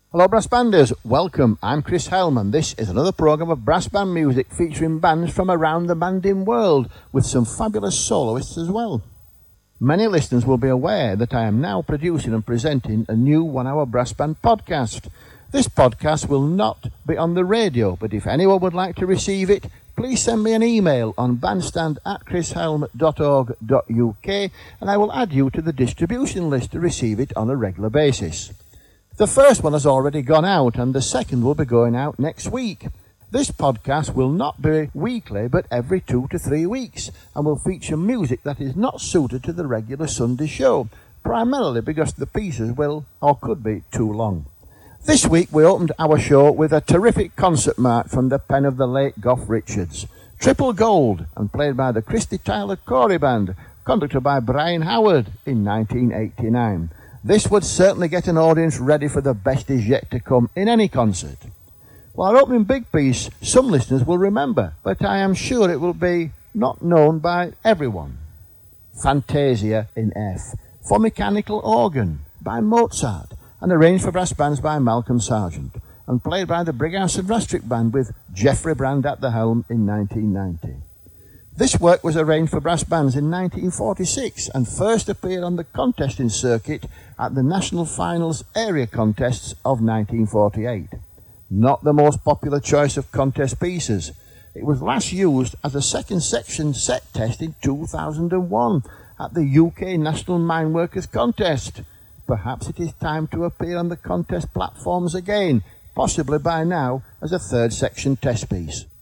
Hello brass banders, welcome, I'm Chris Helm and this is another programme of brass band music featuring bands from around the banding world with some fabulous soloists as well. Many listeners will be aware that I am now producing and presenting a new 1 hour brass band podcast. This podcast will not be on the radio, but if anyone would like to receive it, please send me an email on bandstand@chrishelm.org.uk and I will add you to the distribution list to receive it on a regular basis. The first one has already gone out and the second will be going out next week. This podcast will not be weekly but every 2 to 3 weeks and will feature music that is not suited to the regular Sunday show, primarily because the pieces will or could be too long. This week we opened our show with a terrific concert mark from the pen of the late Gough Richards, Triple Gold, and played by the Christy Tyler Corey Band, conducted by Brian Howard in 1989. This would certainly get an audience ready for the best is yet to come in any concert. Well, our opening big piece, some listeners will remember, but I am sure it will be not known by everyone. Fantasia in F, for mechanical organ, by Mozart, and arranged for brass bands by Malcolm Sargent, and played by the Brighouse and Rastrick Band with Geoffrey Brand at the helm in 1990. This work was arranged for brass bands in 1946 and first appeared on the contesting circuit at the National Finals Area Contests of 1948. Not the most popular choice of contest pieces. It was last used as a second section set test in 2001 at the UK National Mine Workers Contest. Perhaps it is time to appear on the contest platforms again, possibly by now as a third section test piece.